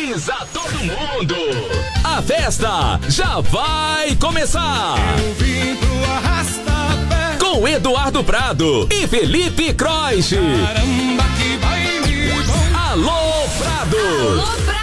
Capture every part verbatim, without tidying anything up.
avisa todo mundo. A festa já vai começar. Eu vim pro Arrasta-Pé com Eduardo Prado e Felipe Croix. Caramba, que baile bom. Alô, Prado. Alô, Prado.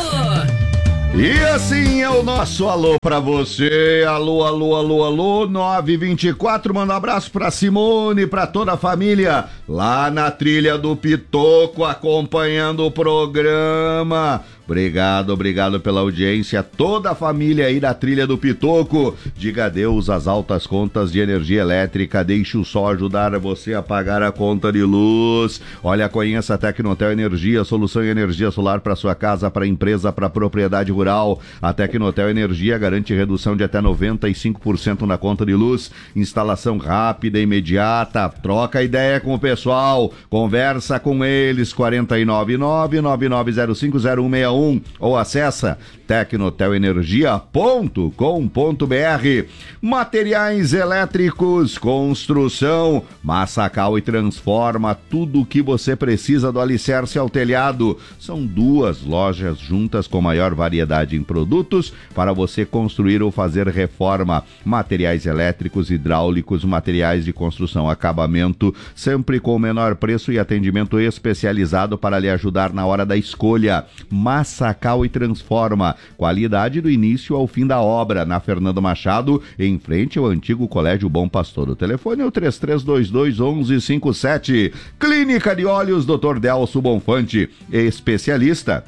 E assim é o nosso alô pra você. Alô, alô, alô, alô, nove e vinte e quatro. Manda um abraço pra Simone, pra toda a família lá na Trilha do Pitoco, acompanhando o programa. Obrigado, obrigado pela audiência. Toda a família aí da Trilha do Pitoco. Diga adeus às altas contas de energia elétrica. Deixe o sol ajudar você a pagar a conta de luz. Olha, conheça a Tecnotel Energia, solução em energia solar para sua casa, para empresa, para propriedade rural. A Tecnotel Energia garante redução de até noventa e cinco por cento na conta de luz. Instalação rápida e imediata. Troca ideia com o pessoal. Conversa com eles. quatro nove nove, nove nove zero cinco, zero um seis um ou acessa tecnotel energia ponto com ponto br. Materiais elétricos, construção, Massacal e Transforma, tudo o que você precisa do alicerce ao telhado. São duas lojas juntas com maior variedade em produtos para você construir ou fazer reforma. Materiais elétricos, hidráulicos, materiais de construção, acabamento, sempre com o menor preço e atendimento especializado para lhe ajudar na hora da escolha. Massacal e Transforma, qualidade do início ao fim da obra, na Fernando Machado, em frente ao antigo Colégio Bom Pastor. O telefone é o três três dois dois, um um cinco sete. Clínica de Olhos, doutor Delso Bonfante, especialista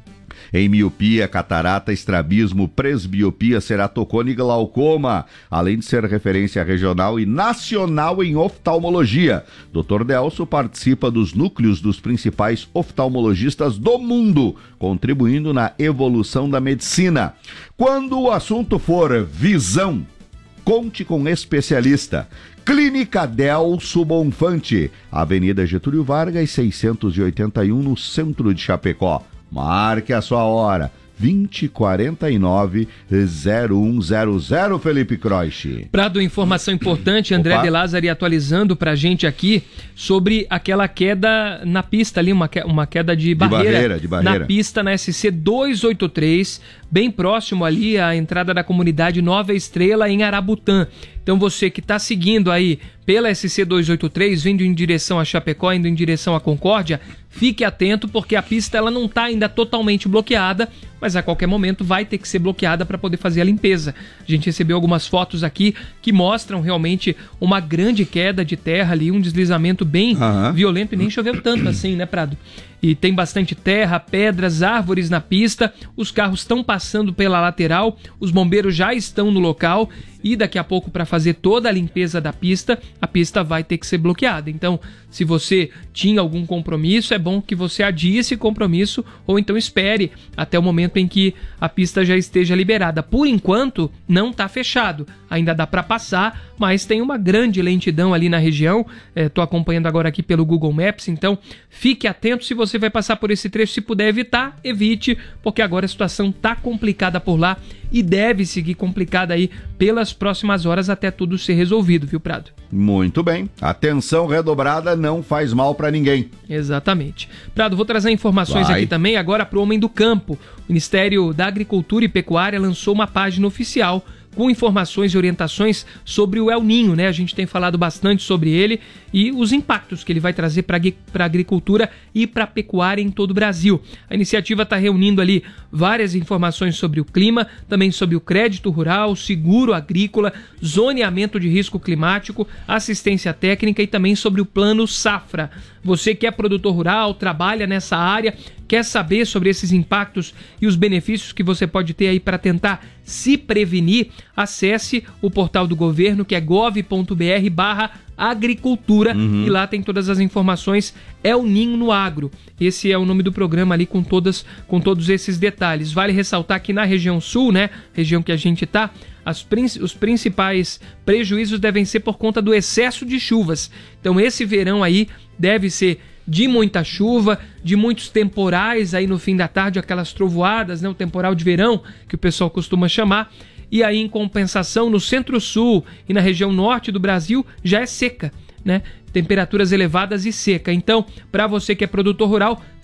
em miopia, catarata, estrabismo, presbiopia, ceratocone e glaucoma, além de ser referência regional e nacional em oftalmologia. doutor Delso participa dos núcleos dos principais oftalmologistas do mundo, contribuindo na evolução da medicina. Quando o assunto for visão, conte com especialista. Clínica Delso Bonfante, Avenida Getúlio Vargas, seiscentos e oitenta e um, no centro de Chapecó. Marque a sua hora, vinte, quarenta e nove, zero um zero zero, Felipe Croix. Prado, informação importante, André Opa. de Lázari atualizando pra gente aqui sobre aquela queda na pista ali, uma, que, uma queda de barreira, de barreira, de barreira na pista na S C duzentos e oitenta e três, bem próximo ali à entrada da comunidade Nova Estrela em Arabutã. Então você que está seguindo aí pela S C duzentos e oitenta e três, vindo em direção a Chapecó, indo em direção à Concórdia, fique atento porque a pista ela não está ainda totalmente bloqueada, mas a qualquer momento vai ter que ser bloqueada para poder fazer a limpeza. A gente recebeu algumas fotos aqui que mostram realmente uma grande queda de terra ali, um deslizamento bem uhum. violento, e nem choveu tanto assim, né, Prado? E tem bastante terra, pedras, árvores na pista, os carros estão passando pela lateral, os bombeiros já estão no local e daqui a pouco, para fazer toda a limpeza da pista, a pista vai ter que ser bloqueada. Então, se você tinha algum compromisso, é bom que você adie esse compromisso ou então espere até o momento em que a pista já esteja liberada. Por enquanto, não está fechado, ainda dá para passar, mas tem uma grande lentidão ali na região. Estou acompanhando agora aqui pelo Google Maps, então fique atento se você vai passar por esse trecho. Se puder evitar, evite, porque agora a situação está complicada por lá e deve seguir complicada aí pelas próximas horas até tudo ser resolvido, viu, Prado? Muito bem. Atenção redobrada não faz mal para ninguém. Exatamente. Prado, vou trazer informações Vai. aqui também agora para o Homem do Campo. O Ministério da Agricultura e Pecuária lançou uma página oficial com informações e orientações sobre o El Ninho, né? A gente tem falado bastante sobre ele e os impactos que ele vai trazer para a agricultura e para a pecuária em todo o Brasil. A iniciativa está reunindo ali várias informações sobre o clima, também sobre o crédito rural, seguro agrícola, zoneamento de risco climático, assistência técnica e também sobre o plano safra. Você que é produtor rural, trabalha nessa área, quer saber sobre esses impactos e os benefícios que você pode ter aí para tentar se prevenir, acesse o portal do governo, que é gov ponto br barra agricultura, uhum. e lá tem todas as informações. El Ninho no Agro, esse é o nome do programa ali com, todas, com todos esses detalhes. Vale ressaltar que na região sul, né, região que a gente está, As, os principais prejuízos devem ser por conta do excesso de chuvas. Então esse verão aí deve ser de muita chuva, de muitos temporais aí no fim da tarde, aquelas trovoadas, né, o temporal de verão que o pessoal costuma chamar. E aí, em compensação, no centro-sul e na região norte do Brasil já é seca, né? Temperaturas elevadas e seca. Então, para você que é produtor rural,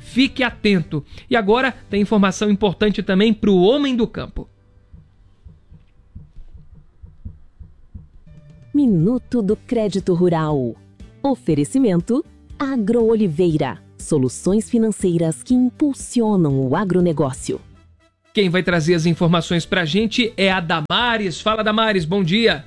Fique atento. E agora tem informação importante também para o homem do campo. Minuto do Crédito Rural. Oferecimento AgroOliveira. Soluções financeiras que impulsionam o agronegócio. Quem vai trazer as informações pra gente é a Damares. Fala, Damares, bom dia.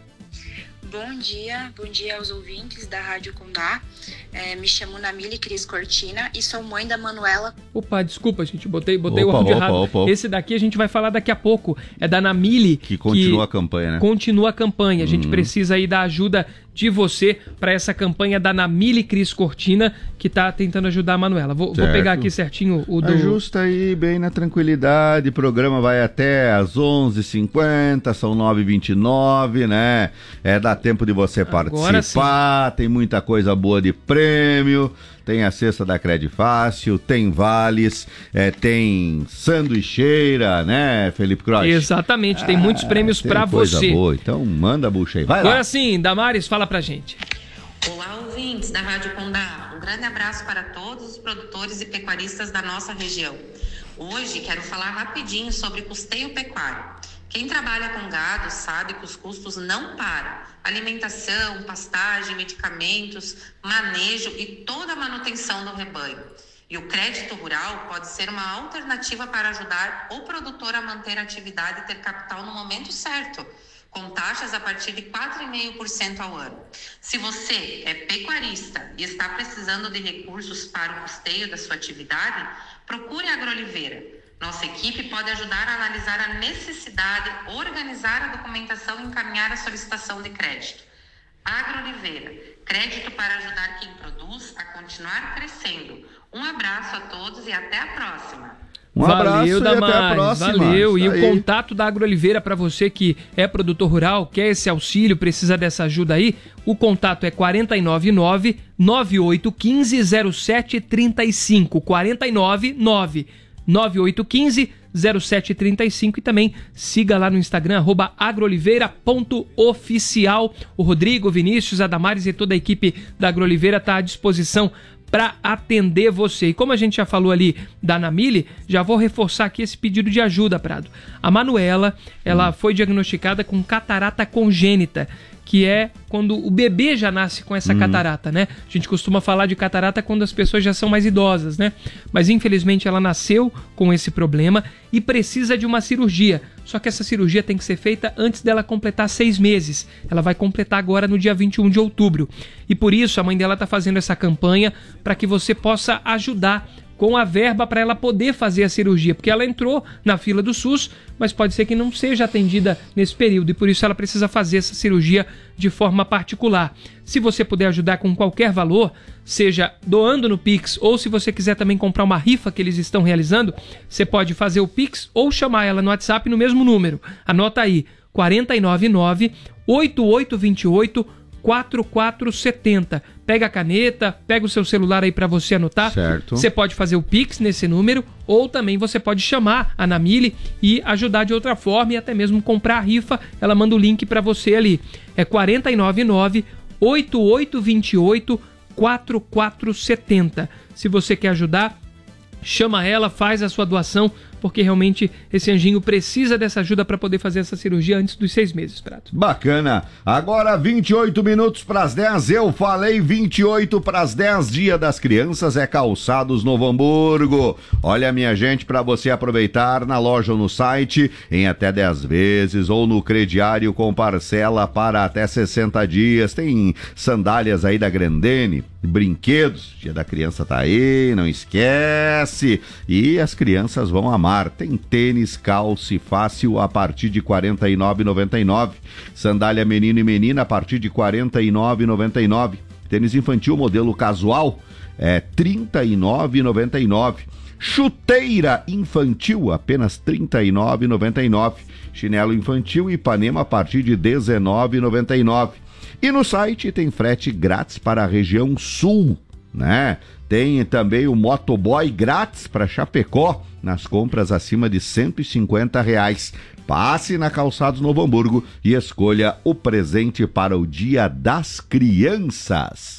Bom dia, bom dia aos ouvintes da Rádio Condá. É, me chamo Namile Cris Cortina e sou mãe da Manuela. Opa, desculpa, gente, botei, botei Opa, o áudio opa, errado. opa, opa. Esse daqui a gente vai falar daqui a pouco. É da Namile. Que continua a campanha, né? Continua a campanha. A gente Hum. precisa aí da ajuda de você para essa campanha da Namile Cris Cortina, que tá tentando ajudar a Manuela. Vou, vou pegar aqui certinho o do... Ajusta aí, bem na tranquilidade. O programa vai até às onze e cinquenta, são nove e vinte e nove, né? É, dá tempo de você Agora participar, tem muita coisa boa de prêmio. Tem a cesta da Cred Fácil, tem vales, é, tem sanduicheira, né, Felipe Croix? Exatamente, tem muitos prêmios tem para coisa você. boa, então manda a bucha aí, vai Agora lá. sim, Damares, fala pra gente. Olá, ouvintes da Rádio Condá. Um grande abraço para todos os produtores e pecuaristas da nossa região. Hoje quero falar rapidinho sobre custeio pecuário. Quem trabalha com gado sabe que os custos não param. Alimentação, pastagem, medicamentos, manejo e toda a manutenção do rebanho. E o crédito rural pode ser uma alternativa para ajudar o produtor a manter a atividade e ter capital no momento certo, com taxas a partir de quatro vírgula cinco por cento ao ano. Se você é pecuarista e está precisando de recursos para o custeio da sua atividade, procure a AgroOliveira. Nossa equipe pode ajudar a analisar a necessidade, organizar a documentação e encaminhar a solicitação de crédito. AgroOliveira, crédito para ajudar quem produz a continuar crescendo. Um abraço a todos e até a próxima. Um abraço Valeu, e até a Damares, próxima. valeu. E Isso o aí. contato da AgroOliveira para você que é produtor rural, quer esse auxílio, precisa dessa ajuda aí, o contato é quatro nove nove, nove oito um cinco, zero sete três cinco, quatro nove nove, nove oito um cinco, zero sete três cinco e também siga lá no Instagram, arroba agrooliveira ponto oficial. O Rodrigo, o Vinícius, a Damares e toda a equipe da AgroOliveira está à disposição para atender você. E como a gente já falou ali da Namile, já vou reforçar aqui esse pedido de ajuda, Prado. A Manuela, ela hum. foi diagnosticada com catarata congênita, que é quando o bebê já nasce com essa hum. catarata, né? A gente costuma falar de catarata quando as pessoas já são mais idosas, né? Mas infelizmente ela nasceu com esse problema e precisa de uma cirurgia. Só que essa cirurgia tem que ser feita antes dela completar seis meses. Ela vai completar agora no dia vinte e um de outubro. E por isso a mãe dela está fazendo essa campanha para que você possa ajudar com a verba para ela poder fazer a cirurgia, porque ela entrou na fila do SUS, mas pode ser que não seja atendida nesse período e por isso ela precisa fazer essa cirurgia de forma particular. Se você puder ajudar com qualquer valor, seja doando no Pix ou se você quiser também comprar uma rifa que eles estão realizando, você pode fazer o Pix ou chamar ela no WhatsApp no mesmo número. Anota aí, quatro nove nove, oito oito dois oito, quatro quatro sete zero. Pega a caneta, pega o seu celular aí para você anotar. Certo. Você pode fazer o Pix nesse número ou também você pode chamar a Namile e ajudar de outra forma e até mesmo comprar a rifa. Ela manda o link para você ali. É quatro nove nove, oito oito dois oito, quatro quatro sete zero. Se você quer ajudar, chama ela, faz a sua doação, porque realmente esse anjinho precisa dessa ajuda para poder fazer essa cirurgia antes dos seis meses, Prato. Bacana. Agora vinte e oito minutos para as dez. Eu falei vinte e oito para as dez. Dia das Crianças é Calçados Novo Hamburgo. Olha, minha gente, para você aproveitar na loja ou no site em até dez vezes ou no crediário com parcela para até sessenta dias. Tem sandálias aí da Grandene, brinquedos. Dia da Criança tá aí, não esquece. E as crianças vão amar. Tem tênis Calce Fácil a partir de quarenta e nove reais e noventa e nove centavos. Sandália menino e menina a partir de quarenta e nove reais e noventa e nove centavos. Tênis infantil modelo casual é trinta e nove reais e noventa e nove centavos. Chuteira infantil apenas trinta e nove reais e noventa e nove centavos. Chinelo infantil Ipanema a partir de dezenove reais e noventa e nove centavos. E no site tem frete grátis para a região sul, né? Tem também o motoboy grátis para Chapecó nas compras acima de cento e cinquenta reais. Passe na Calçados Novo Hamburgo e escolha o presente para o Dia das Crianças.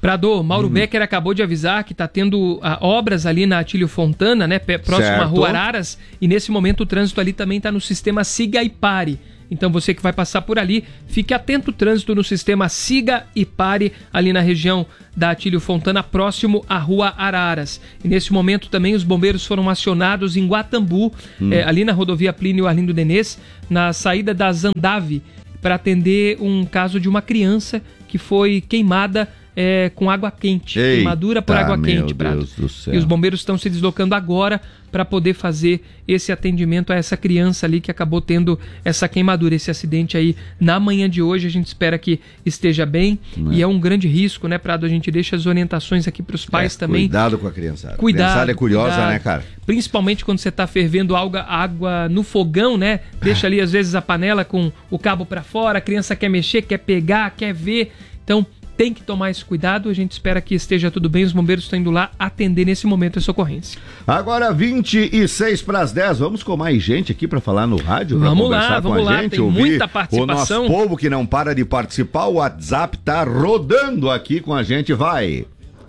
Prado, Mauro Uhum. Becker acabou de avisar que está tendo ah, obras ali na Atílio Fontana, né, pé- próximo à Certo. Rua Araras, e nesse momento o trânsito ali também está no sistema Siga e Pare. Então você que vai passar por ali, fique atento ao trânsito no sistema Siga e Pare, ali na região da Atílio Fontana, próximo à Rua Araras. E nesse momento também os bombeiros foram acionados em Guatambu, Hum. eh, ali na rodovia Plínio Arlindo Denês, na saída da Zandave, para atender um caso de uma criança que foi queimada é, com água quente, Eita, queimadura por água meu quente, Prado. Deus do céu. E os bombeiros estão se deslocando agora para poder fazer esse atendimento a essa criança ali que acabou tendo essa queimadura, esse acidente aí na manhã de hoje. A gente espera que esteja bem Não. e é um grande risco, né, Prado? A gente deixa as orientações aqui para os pais É, também. Cuidado com a criançada. Cuidado, A criançada é curiosa, cuidado. né, cara? Principalmente quando você está fervendo água, água no fogão, né? Deixa ali, às vezes, a panela com o cabo para fora, a criança quer mexer, quer pegar, quer ver. Então, tem que tomar esse cuidado. A gente espera que esteja tudo bem. Os bombeiros estão indo lá atender nesse momento essa ocorrência. Agora vinte e seis para as dez, vamos com mais gente aqui para falar no rádio, para Vamos lá, conversar vamos com a lá, gente, tem ouvir muita o participação. nosso povo que não para de participar, o WhatsApp tá rodando aqui com a gente, vai.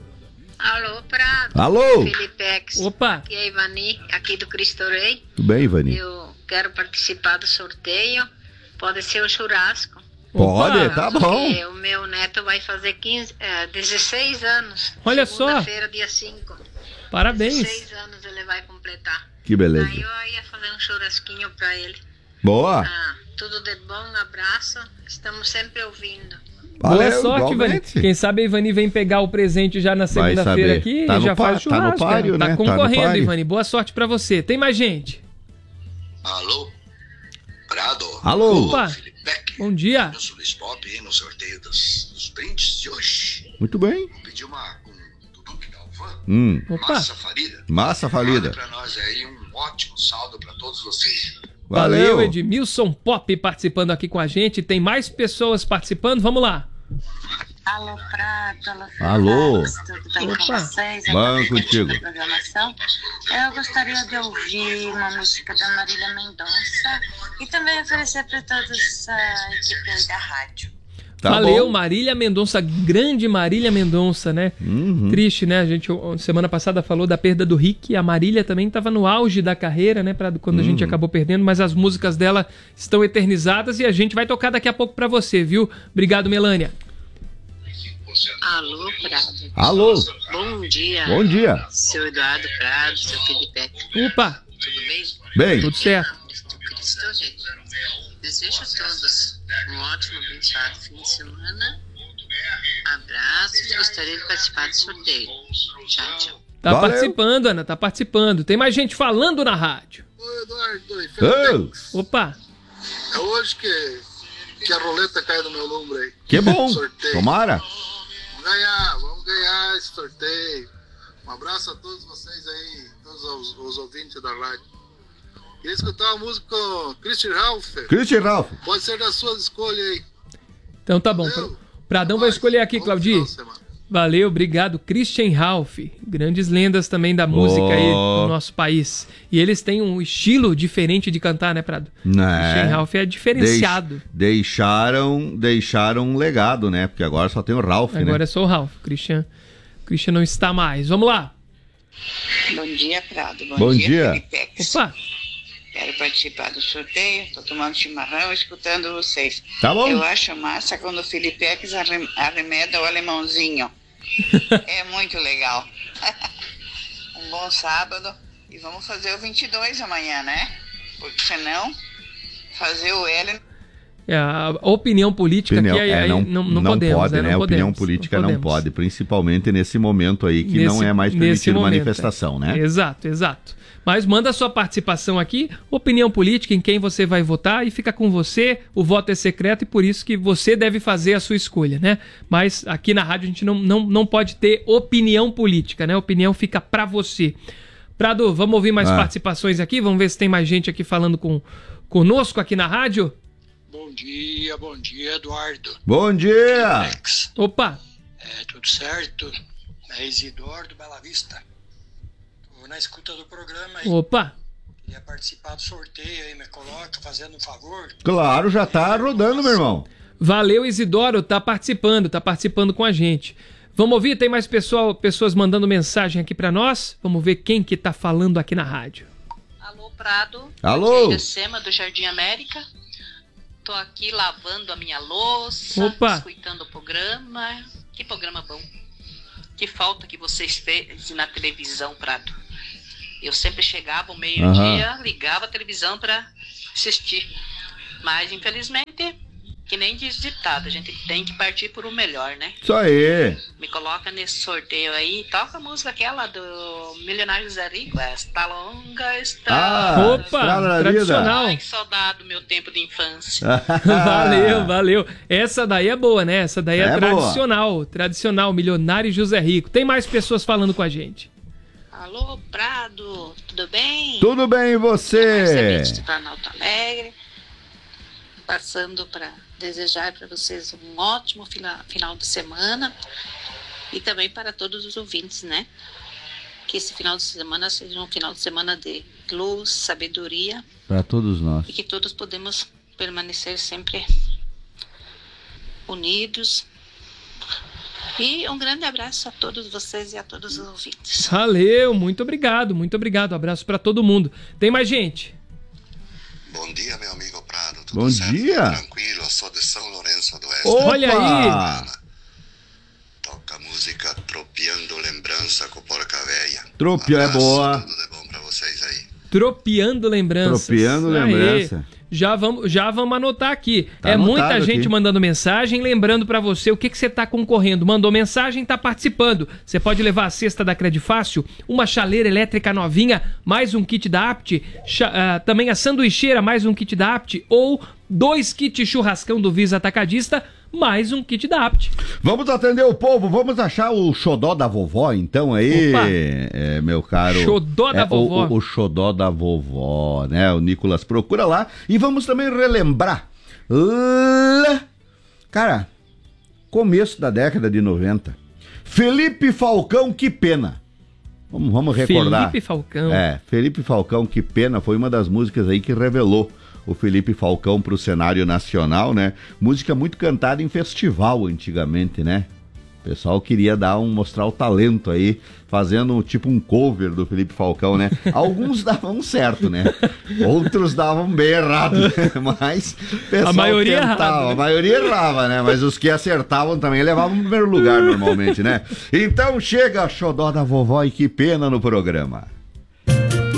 Alô, Prado. Alô. Felipex. Opa. Aqui é a Ivani, aqui do Cristo Rei. Tudo bem, Ivani? Eu quero participar do sorteio. Pode ser o churrasco. Pode, Opa. tá bom. Porque o meu neto vai fazer quinze, é, dezesseis anos. Olha só. Segunda-feira, dia cinco. Parabéns. dezesseis anos ele vai completar. Que beleza. Aí eu ia fazer um churrasquinho pra ele. Boa. Ah, tudo de bom, um abraço. Estamos sempre ouvindo. Boa Valeu, sorte, Ivani. igualmente. Quem sabe a Ivani vem pegar o presente já na Vai segunda-feira saber. aqui Tá e no já pá- faz tá no churrasco. páreo, Tá né? Tá no concorrendo, páreo. Ivani. Boa sorte pra você. Tem mais gente? Alô? Prado? Alô. Opa. Felipe Beck. Bom dia. Eu sou Luiz Pop aí no sorteio dos, dos brindes de hoje. Muito bem. Vou pedir uma com o Duque Galvão. Hum, Opa. Massa falida. massa falida. Olha pra nós aí um ótimo saldo pra todos vocês. Valeu, Edmilson Pop participando aqui com a gente. Tem mais pessoas participando. Vamos lá. Alô, Prado. Alô. Tudo bem com Opa. vocês? Vamos Aqui é a contigo. da programação. Eu gostaria de ouvir uma música da Marília Mendonça e também oferecer para todos a equipe aí da rádio. Tá Valeu, bom. Marília Mendonça, grande Marília Mendonça, né? Uhum. Triste, né? A gente ó, semana passada falou da perda do Rick. A Marília também estava no auge da carreira, né? Pra, quando a gente Uhum. acabou perdendo, mas as músicas dela estão eternizadas e a gente vai tocar daqui a pouco pra você, viu? Obrigado, Melânia. Alô, Prado. Alô. Bom dia. Bom dia. Seu Eduardo Prado, seu Felipe. Opa, Tudo bem? Bem, tudo certo. Do Cristo, gente. Desejo a todos um ótimo, abençoado fim de semana. Abraços. Gostaria de participar do sorteio. Tchau, tchau. Tá Valeu. participando, Ana, tá participando. Tem mais gente falando na rádio. Ô, Eduardo, e Ô, Felipex, Opa, é hoje que, que a roleta cai no meu número aí. que bom. Sorteio. Tomara. Vamos ganhar, vamos ganhar esse sorteio. Um abraço a todos vocês aí, todos os, os ouvintes da rádio. Queria escutar uma música com Christian Ralph. Christian Ralph. Pode ser das suas escolhas aí. então tá bom. Valeu. Pradão vai escolher aqui, Bom Claudir. final de semana. Valeu, obrigado. Christian Ralph, grandes lendas também da música aí Oh. no nosso país. E eles têm um estilo diferente de cantar, né, Prado? Né? Christian Ralph é diferenciado. Deix- deixaram, deixaram um legado, né? Porque agora só tem o Ralph, Agora né? é só o Ralph. Christian, Christian não está mais. Vamos lá. Bom dia, Prado. Bom, Bom dia. Felipex. Opa, Quero participar do sorteio. Tô tomando chimarrão e escutando vocês. Tá bom. Eu acho massa quando o Felipex arrem- arremeda o alemãozinho. É muito legal. Um bom sábado. E vamos fazer o vinte e dois amanhã, né? Porque senão, fazer o L... é, a opinião política Opinião- aqui aí, é, aí não, não, não, não podemos, pode, né? né? Não Opinião podemos, política não, podemos. pode, principalmente nesse momento aí que não Nesse- é mais nesse permitido momento, manifestação, é. né? Exato, exato. Mas manda a sua participação aqui, opinião política, em quem você vai votar, e fica com você, o voto é secreto e por isso que você deve fazer a sua escolha, né? Mas aqui na rádio a gente não, não, não pode ter opinião política, né? A opinião fica pra você. Prado, vamos ouvir mais Ah. participações aqui, vamos ver se tem mais gente aqui falando com, conosco aqui na rádio. Bom dia, bom dia, Eduardo. Bom dia! Alex, Opa, é tudo certo? É Isidoro do Bela Vista. Tô na escuta do programa aí. opa, Queria participar do sorteio aí, me coloca, fazendo um favor. Claro, já tá rodando, meu irmão. valeu Isidoro, tá participando, tá participando com a gente. Vamos ouvir? Tem mais pessoal, pessoas mandando mensagem aqui pra nós. Vamos ver quem que tá falando aqui na rádio. Alô, Prado. Alô. Iracema, do Jardim América. Tô aqui lavando a minha louça, Opa. escutando o programa. Que programa bom. Que falta que vocês fez na televisão, Prado. Eu sempre chegava ao meio-dia, uhum. ligava a televisão pra assistir. Mas, infelizmente... Que nem diz ditado, a gente tem que partir por o melhor, né? Isso aí. Me coloca nesse sorteio aí, toca a música aquela do Milionário José Rico, esta longa estrada. Ah, opa, tradicional. Ai, que saudade do meu tempo de infância. Valeu, valeu. Essa daí é boa, né? Essa daí é, é tradicional, boa. tradicional, Milionário José Rico. Tem mais pessoas falando com a gente. Alô, Prado, tudo bem? Tudo bem, e você? De Planalto Alegre. Passando para desejar para vocês um ótimo final de semana e também para todos os ouvintes, né? Que esse final de semana seja um final de semana de luz, sabedoria. Para todos nós. E que todos podemos permanecer sempre unidos. E um grande abraço a todos vocês e a todos os ouvintes. Valeu, muito obrigado, muito obrigado. Abraço para todo mundo. Tem mais gente? Bom dia, meu amigo Prado. Tudo Bom certo? dia. Tranquilo, eu sou de São Lourenço do Oeste. Opa! Olha aí. Toca a música Tropeando Lembrança com Porca Véia. Tropio é boa. Tudo de bom pra vocês aí. Tropeando Lembranças. Tropeando Lembrança. Já vamos, já vamos anotar aqui. Tá é muita gente aqui. mandando mensagem. Lembrando pra você o que, que você tá concorrendo. Mandou mensagem, tá participando. Você pode levar a cesta da Credifácil, uma chaleira elétrica novinha, mais um kit da Apt, uh, também a sanduicheira, mais um kit da Apt, ou dois kits churrascão do Visa Atacadista, mais um kit da Apt. Vamos atender o povo, vamos achar o xodó da vovó, então, aí, é, meu caro. Xodó da é, vovó. O, o, o xodó da vovó, né? O Nicolas procura lá. E vamos também relembrar. Uh, cara, começo da década de noventa. Felipe Falcão, que pena. Vamos, vamos recordar. Felipe Falcão. É, Felipe Falcão, que pena, foi uma das músicas aí que revelou o Felipe Falcão pro cenário nacional, né? Música muito cantada em festival antigamente, né? O pessoal queria dar um, mostrar o talento aí, fazendo tipo um cover do Felipe Falcão, né? Alguns davam certo, né? Outros davam bem errado, né? Mas o pessoal a maioria tentava, errado, né? A maioria errava, né? Mas os que acertavam também levavam no primeiro lugar normalmente, né? Então chega Xodó da Vovó e que pena no programa.